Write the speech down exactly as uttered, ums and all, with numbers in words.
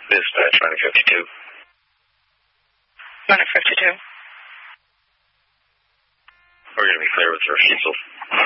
Dispatch, running fifty-two. Running fifty-two. We're going to be clear with the refusal.